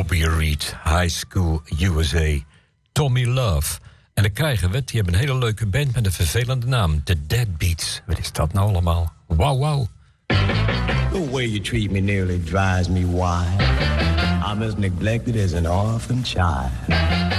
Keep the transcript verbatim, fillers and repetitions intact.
Bobby Reed, High School U S A, Tommy Love. En dan krijgen we het, die hebben een hele leuke band met een vervelende naam, The Deadbeats. Wat is dat nou allemaal? Wauw, wauw. The way you treat me nearly drives me wild. I'm as neglected as an orphan child.